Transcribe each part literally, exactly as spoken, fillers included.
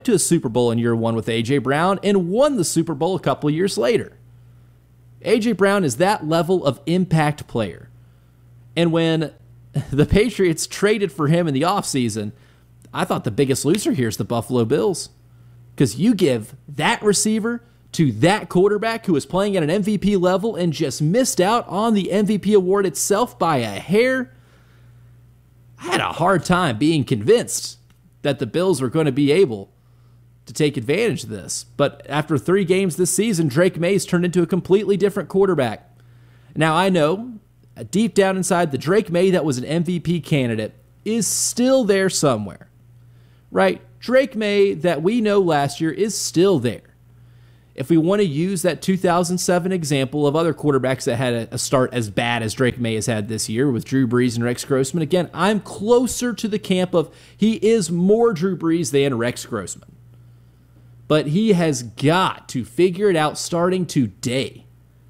to a Super Bowl in year one with A J. Brown and won the Super Bowl a couple years later. A J. Brown is that level of impact player. And when the Patriots traded for him in the offseason, I thought the biggest loser here is the Buffalo Bills. Because you give that receiver to that quarterback who was playing at an M V P level and just missed out on the M V P award itself by a hair. I had a hard time being convinced that the Bills were going to be able to take advantage of this. But after three games this season, Drake May's turned into a completely different quarterback. Now, I know deep down inside, the Drake May that was an M V P candidate is still there somewhere, right? Drake May that we know last year is still there. If we want to use that two thousand seven example of other quarterbacks that had a start as bad as Drake May has had this year with Drew Brees and Rex Grossman, again, I'm closer to the camp of he is more Drew Brees than Rex Grossman. But he has got to figure it out starting today.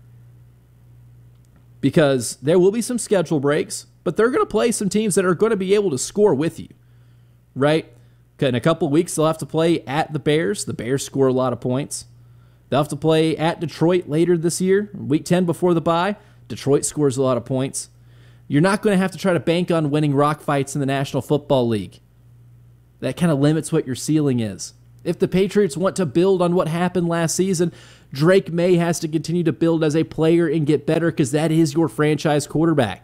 Because there will be some schedule breaks, but they're going to play some teams that are going to be able to score with you, right? In a couple of weeks, they'll have to play at the Bears. The Bears score a lot of points. They'll have to play at Detroit later this year, week ten before the bye. Detroit scores a lot of points. You're not going to have to try to bank on winning rock fights in the National Football League. That kind of limits what your ceiling is. If the Patriots want to build on what happened last season, Drake May has to continue to build as a player and get better because that is your franchise quarterback.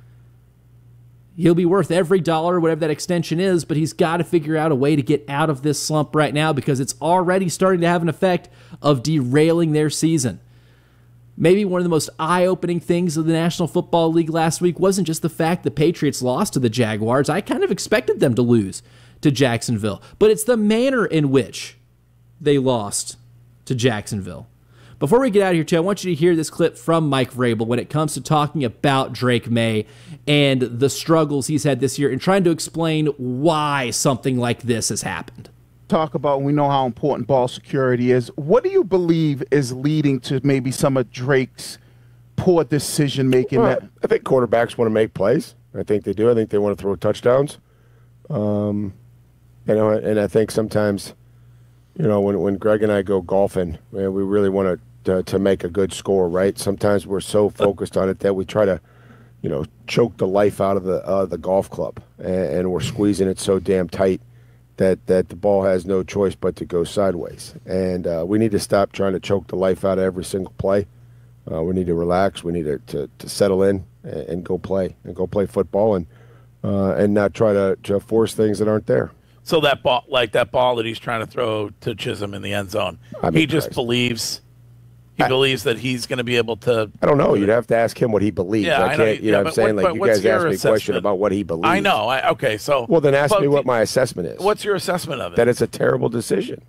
He'll be worth every dollar, whatever that extension is, but he's got to figure out a way to get out of this slump right now because it's already starting to have an effect of derailing their season. Maybe one of the most eye-opening things of the National Football League last week wasn't just the fact the Patriots lost to the Jaguars. I kind of expected them to lose to Jacksonville, but it's the manner in which they lost to Jacksonville. Before we get out of here, too, I want you to hear this clip from Mike Vrabel when it comes to talking about Drake May and the struggles he's had this year and trying to explain why something like this has happened. Talk about, we know how important ball security is. What do you believe is leading to maybe some of Drake's poor decision-making? Well, I think quarterbacks want to make plays. I think they do. I think they want to throw touchdowns. Um, you know, and I think sometimes, you know, when, when Greg and I go golfing, man, we really want to To, to make a good score, right? Sometimes we're so focused on it that we try to, you know, choke the life out of the uh, the golf club, and, and we're squeezing it so damn tight that that the ball has no choice but to go sideways. And uh, we need to stop trying to choke the life out of every single play. Uh, we need to relax. We need to, to, to settle in and, and go play and go play football and uh, and not try to, to force things that aren't there. So that ball, like that ball that he's trying to throw to Chisholm in the end zone, I mean, he just Christ. believes. He I, believes that he's going to be able to. I don't know. You'd have to ask him what he believes. Yeah, I I can't. know, You yeah, know what I'm saying? What, like you guys asked me a question about what he believes. I know. I, okay, so. Well, then ask me what my assessment is. What's your assessment of it? That it's a terrible decision.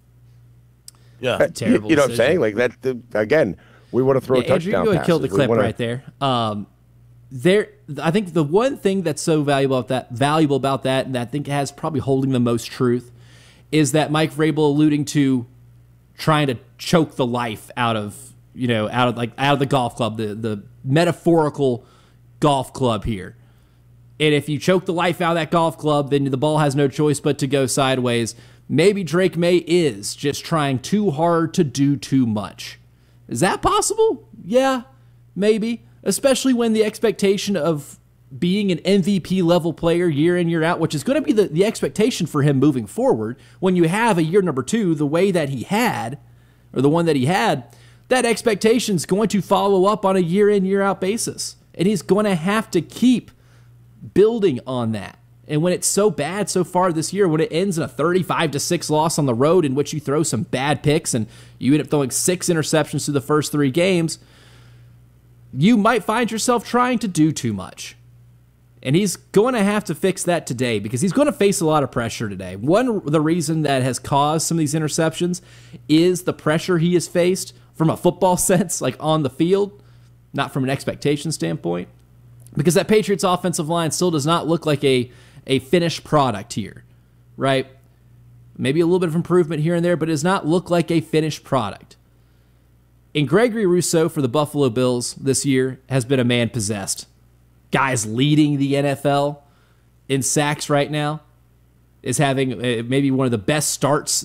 Yeah, uh, terrible. You, you know decision. what I'm saying? Like that. The, again, we want to throw yeah, touchdown Andrew, you passes. Killed the clip wanna, right there. Um, there, I think the one thing that's so valuable about that, valuable about that, and that I think has probably holding the most truth, is that Mike Vrabel alluding to trying to choke the life out of. You know, out of like out of the golf club, the the metaphorical golf club here. And if you choke the life out of that golf club, then the ball has no choice but to go sideways. Maybe Drake May is just trying too hard to do too much. Is that possible? Yeah, maybe. Especially when the expectation of being an M V P level player year in, year out, which is going to be the, the expectation for him moving forward, when you have a year number two the way that he had, or the one that he had, that expectation is going to follow up on a year in, year out basis. And he's going to have to keep building on that. And when it's so bad so far this year, when it ends in a thirty-five to six loss on the road in which you throw some bad picks and you end up throwing six interceptions through the first three games, you might find yourself trying to do too much. And he's going to have to fix that today because he's going to face a lot of pressure today. One, the reason that has caused some of these interceptions is the pressure he has faced from a football sense, like on the field, not from an expectation standpoint. Because that Patriots offensive line still does not look like a, a finished product here, right? Maybe a little bit of improvement here and there, but it does not look like a finished product. And Gregory Rousseau for the Buffalo Bills this year has been a man possessed. Guys leading the N F L in sacks right now. is having uh, maybe one of the best starts